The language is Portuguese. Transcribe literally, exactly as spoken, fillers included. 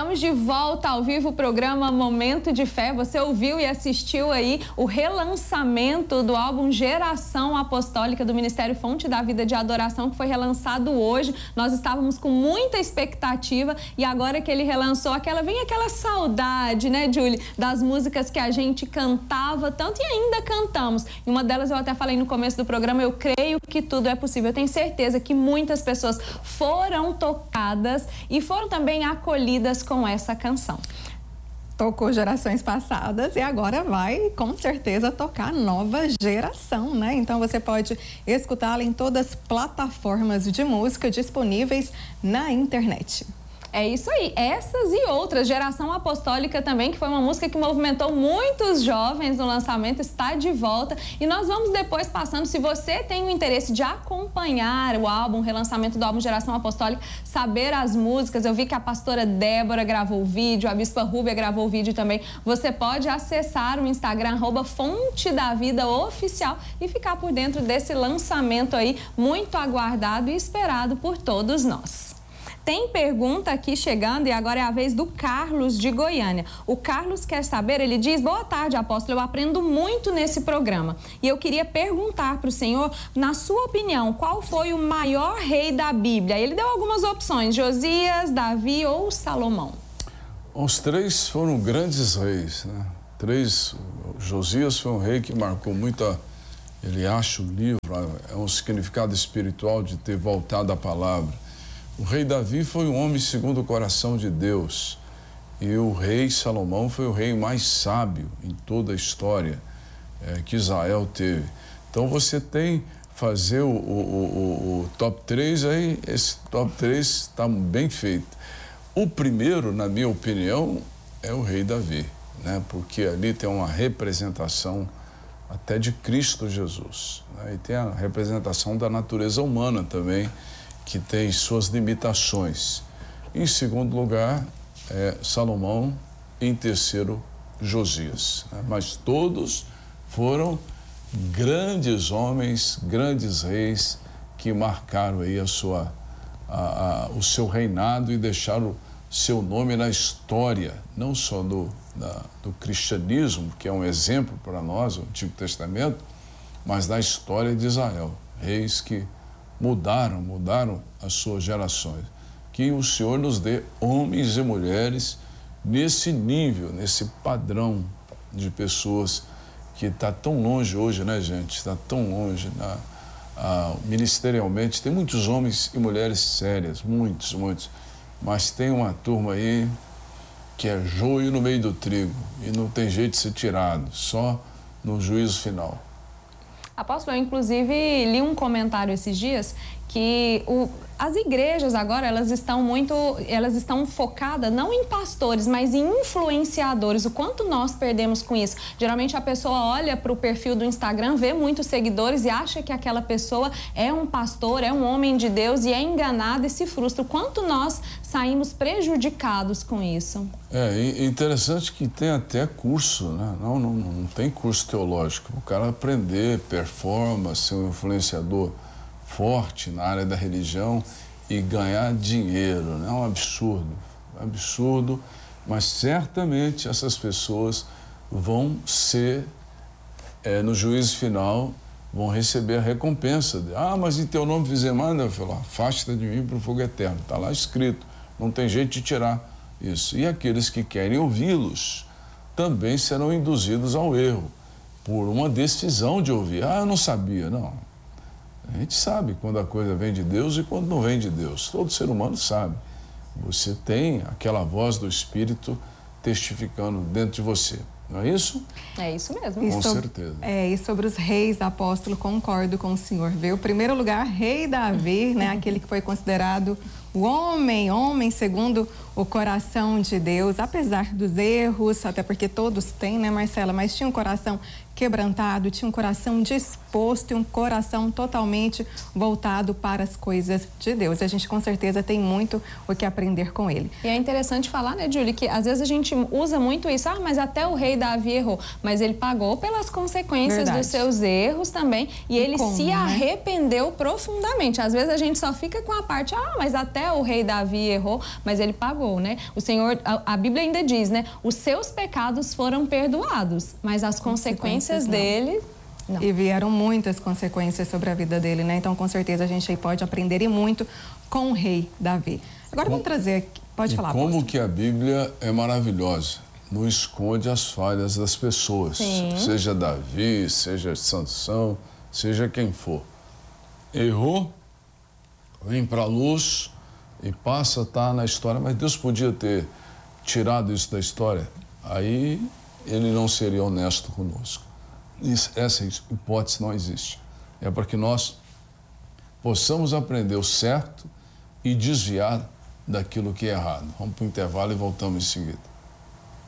Estamos de volta ao vivo, o programa Momento de Fé. Você ouviu e assistiu aí o relançamento do álbum Geração Apostólica do Ministério Fonte da Vida de Adoração, que foi relançado hoje. Nós estávamos com muita expectativa e agora que ele relançou, aquela, vem aquela saudade, né, Julie, das músicas que a gente cantava tanto e ainda cantamos. E uma delas eu até falei no começo do programa, eu creio que tudo é possível. Eu tenho certeza que muitas pessoas foram tocadas e foram também acolhidas com essa canção. Tocou gerações passadas e agora vai, com certeza, tocar nova geração, né? Então você pode escutá-la em todas as plataformas de música disponíveis na internet. É isso aí, essas e outras. Geração Apostólica também, que foi uma música que movimentou muitos jovens no lançamento, está de volta. E nós vamos depois passando, se você tem o interesse de acompanhar o álbum, o relançamento do álbum Geração Apostólica, saber as músicas, eu vi que a pastora Débora gravou o vídeo, a bispa Rúbia gravou o vídeo também. Você pode acessar o Instagram, arroba Fonte da Vida Oficial, e ficar por dentro desse lançamento aí, muito aguardado e esperado por todos nós. Tem pergunta aqui chegando e agora é a vez do Carlos de Goiânia. O Carlos quer saber, ele diz: boa tarde, apóstolo, eu aprendo muito nesse programa. E eu queria perguntar para o senhor, na sua opinião, qual foi o maior rei da Bíblia? Ele deu algumas opções: Josias, Davi ou Salomão. Os três foram grandes reis, né? Três, Josias foi um rei que marcou muita, ele acha o livro, é um significado espiritual de ter voltado à palavra. O rei Davi foi um homem segundo o coração de Deus. E o rei Salomão foi o rei mais sábio em toda a história é, que Israel teve. Então você tem fazer o, o, o, o top três aí, esse top três está bem feito. O primeiro, na minha opinião, é o rei Davi, né? Porque ali tem uma representação até de Cristo Jesus, né? E tem a representação da natureza humana também, que tem suas limitações. Em segundo lugar, é Salomão. Em terceiro, Josias. Né? Mas todos foram grandes homens, grandes reis que marcaram aí a sua, a, a, o seu reinado e deixaram seu nome na história, não só do, da, do cristianismo, que é um exemplo para nós, o Antigo Testamento, mas da história de Israel. Reis que mudaram, mudaram as suas gerações. Que o Senhor nos dê homens e mulheres nesse nível, nesse padrão de pessoas que está tão longe hoje, né, gente? Está tão longe, na, a, ministerialmente. Tem muitos homens e mulheres sérias, muitos, muitos. Mas tem uma turma aí que é joio no meio do trigo e não tem jeito de ser tirado, só no juízo final. Apóstolo, eu inclusive li um comentário esses dias que o, as igrejas agora, elas estão muito, elas estão focadas não em pastores, mas em influenciadores. O quanto nós perdemos com isso? Geralmente a pessoa olha para o perfil do Instagram, vê muitos seguidores e acha que aquela pessoa é um pastor, é um homem de Deus e é enganada e se frustra. O quanto nós saímos prejudicados com isso? É interessante que tem até curso, né? Não, não, não tem curso teológico. O cara aprender performance, ser um influenciador forte na área da religião e ganhar dinheiro, né? É um absurdo, é um absurdo, mas certamente essas pessoas vão ser, é, no juízo final, vão receber a recompensa. De, ah, mas em teu nome fizer manda, eu falo, afasta de mim para o fogo eterno, está lá escrito, não tem jeito de tirar isso. E aqueles que querem ouvi-los também serão induzidos ao erro, por uma decisão de ouvir. Ah, eu não sabia, não. A gente sabe quando a coisa vem de Deus e quando não vem de Deus. Todo ser humano sabe. Você tem aquela voz do Espírito testificando dentro de você. Não é isso? É isso mesmo. Com e sobre, certeza. É, e sobre os reis, apóstolo, concordo com o senhor. Veio o primeiro lugar, rei Davi, né? Aquele que foi considerado o homem, homem segundo o coração de Deus, apesar dos erros, até porque todos têm, né, Marcela? Mas tinha um coração quebrantado, tinha um coração disposto e um coração totalmente voltado para as coisas de Deus. A gente com certeza tem muito o que aprender com ele. E é interessante falar, né, Julie, que às vezes a gente usa muito isso, ah, mas até o rei Davi errou, mas ele pagou pelas consequências Verdade. dos seus erros também e, e ele como, se arrependeu né? profundamente. Às vezes a gente só fica com a parte, ah, mas até o rei Davi errou, mas ele pagou, né? O Senhor, a, a Bíblia ainda diz, né, os seus pecados foram perdoados, mas as consequências dele... Não. E vieram muitas consequências sobre a vida dele, né? Então, com certeza, a gente aí pode aprender e muito com o rei Davi. Agora, com... vamos trazer... Pode e falar, como apóstolo. que a Bíblia é maravilhosa. Não esconde as falhas das pessoas. Sim. Seja Davi, seja Sansão, seja quem for. Errou, vem para a luz e passa a estar na história. Mas Deus podia ter tirado isso da história. Aí ele não seria honesto conosco. Isso, essa hipótese não existe. É para que nós possamos aprender o certo e desviar daquilo que é errado. Vamos para o intervalo e voltamos em seguida.